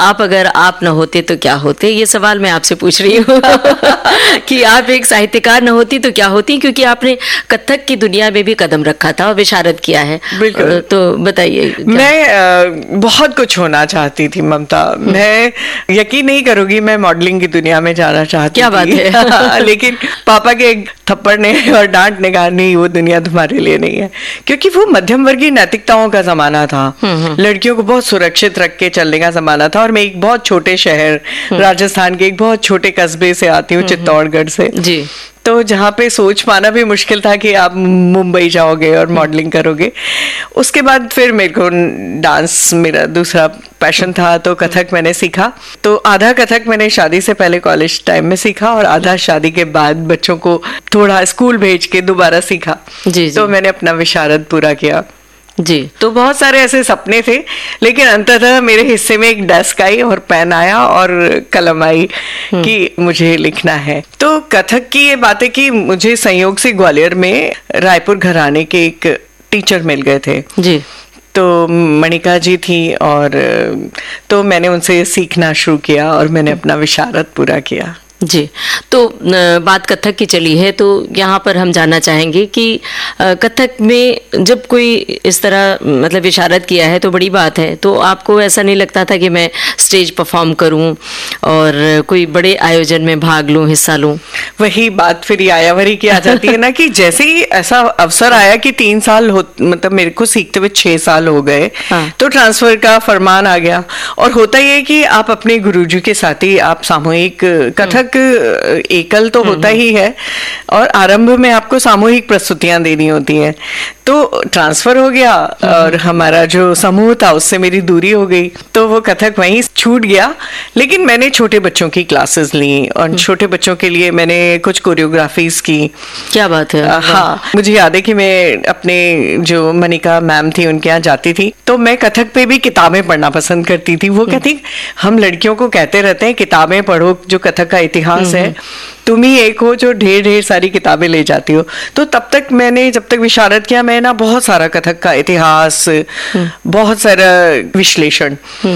आप अगर आप न होते तो क्या होते, ये सवाल मैं आपसे पूछ रही हूँ कि आप एक साहित्यकार न होती तो क्या होती, क्योंकि आपने कथक की दुनिया में भी कदम रखा था और विशारद किया है। बिल्कुल। तो बताइए। मैं बहुत कुछ होना चाहती थी ममता। मैं यकीन नहीं करूंगी, मैं मॉडलिंग की दुनिया में जाना चाहती क्या थी। बात है। लेकिन पापा के थप्पड़ ने और डांट ने कहा नहीं, वो दुनिया तुम्हारे लिए नहीं है, क्योंकि वो मध्यम वर्गीय नैतिकताओं का जमाना था। लड़कियों को बहुत सुरक्षित रख के चलने का जमाना था। और मैं एक बहुत छोटे शहर, राजस्थान के एक बहुत छोटे कस्बे से आती हूँ, चित्तौड़गढ़ से जी। तो जहाँ पे सोच पाना भी मुश्किल था कि आप मुंबई जाओगे और मॉडलिंग करोगे। उसके बाद फिर मेरे को डांस मेरा दूसरा पैशन था, तो कथक मैंने सीखा। तो आधा कथक मैंने शादी से पहले कॉलेज टाइम में सीखा और आधा शादी के बाद बच्चों को थोड़ा स्कूल भेज के दोबारा सीखा जी। तो मैंने अपना विशारद पूरा किया जी। तो बहुत सारे ऐसे सपने थे, लेकिन अंततः मेरे हिस्से में एक डेस्क आई और पेन आया और कलम आई कि मुझे लिखना है। तो कथक की ये बात है कि मुझे संयोग से ग्वालियर में रायपुर घराने के एक टीचर मिल गए थे जी। तो मणिका जी थी और तो मैंने उनसे सीखना शुरू किया और मैंने अपना विशारद पूरा किया जी। तो बात कथक की चली है, तो यहाँ पर हम जानना चाहेंगे कि कथक में जब कोई इस तरह मतलब विशारद किया है तो बड़ी बात है, तो आपको ऐसा नहीं लगता था कि मैं स्टेज परफॉर्म करूँ और कोई बड़े आयोजन में भाग लूँ, हिस्सा लूँ? वही बात फिर यायावरी की आ जाती है ना कि जैसे ही ऐसा अवसर आया कि 3 साल मतलब मेरे को सीखते हुए 6 साल हो गए। हाँ। तो ट्रांसफर का फरमान आ गया और होता ही है कि आप अपने गुरुजी के साथ ही आप सामूहिक कथक एकल तो होता ही है और आरंभ में आपको सामूहिक प्रस्तुतियां देनी होती हैं। तो ट्रांसफर हो गया और हमारा जो समूह था उससे मेरी दूरी हो गई, तो वो कथक वहीं छूट गया। लेकिन मैंने छोटे बच्चों की क्लासेस ली और छोटे बच्चों के लिए मैंने कुछ कोरियोग्राफीज की। क्या बात है। हाँ, मुझे याद है कि मैं अपने जो मनिका मैम थी उनके यहाँ जाती थी, तो मैं कथक पे भी किताबें पढ़ना पसंद करती थी। वो कहती हम लड़कियों को कहते रहते हैं किताबें पढ़ो, जो कथक का इतिहास है, तुम ही एक हो जो ढेर ढेर सारी किताबें ले जाती हो। तो तब तक मैंने जब तक विशारद किया, मैं ना बहुत सारा कथक का इतिहास, बहुत सारा विश्लेषण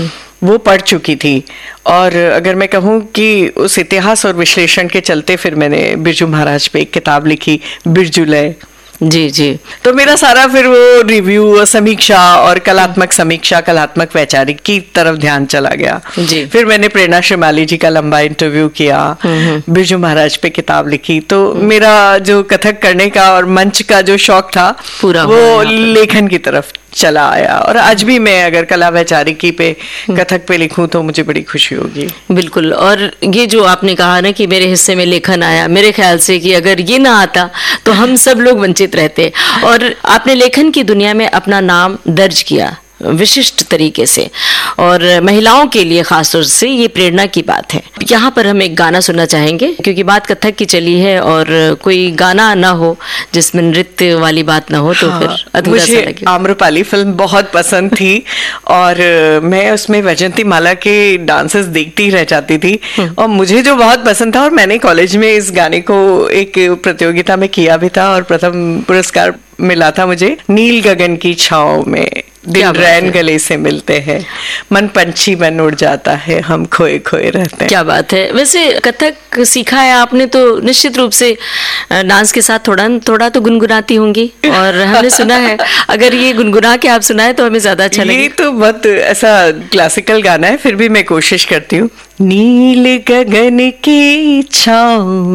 वो पढ़ चुकी थी। और अगर मैं कहूँ कि उस इतिहास और विश्लेषण के चलते फिर मैंने बिरजू महाराज पे एक किताब लिखी, बिरजूलय जी जी। तो मेरा सारा फिर वो रिव्यू और समीक्षा और कलात्मक समीक्षा, कलात्मक वैचारिक की तरफ ध्यान चला गया जी। फिर मैंने प्रेरणा श्रीमाली जी का लंबा इंटरव्यू किया, बिरजू महाराज पे किताब लिखी। तो मेरा जो कथक करने का और मंच का जो शौक था पूरा वो लेखन की तरफ चला आया। और आज भी मैं अगर कला वैचारिकी पे कथक पे लिखूं तो मुझे बड़ी खुशी होगी। बिल्कुल। और ये जो आपने कहा ना कि मेरे हिस्से में लेखन आया, मेरे ख्याल से कि अगर ये ना आता तो हम सब लोग वंचित रहते। और आपने लेखन की दुनिया में अपना नाम दर्ज किया विशिष्ट तरीके से, और महिलाओं के लिए खासतौर से ये प्रेरणा की बात है। यहाँ पर हम एक गाना सुनना चाहेंगे, क्योंकि बात कथक की चली है और कोई गाना ना हो जिसमें नृत्य वाली बात ना हो तो हाँ, फिर अधूरा सा लगे। मुझे आम्रपाली फिल्म बहुत पसंद थी और मैं उसमें वैजयंती माला के डांसेस देखती रह जाती थी और मुझे जो बहुत पसंद था, और मैंने कॉलेज में इस गाने को एक प्रतियोगिता में किया भी था और प्रथम पुरस्कार मिला था मुझे। नील गगन की छांव में दिन रैन गले से मिलते हैं, मन पंछी बन उड़ जाता है, हम खोए खोए रहते हैं। क्या बात है। वैसे कथक सीखा है आपने तो निश्चित रूप से डांस के साथ थोड़ा तो गुनगुनाती होंगी, और हमने सुना है अगर ये गुनगुना के आप सुनाए तो हमें ज्यादा अच्छा लगे। ये तो बहुत ऐसा क्लासिकल गाना है, फिर भी मैं कोशिश करती हूँ। नील गगन की छांव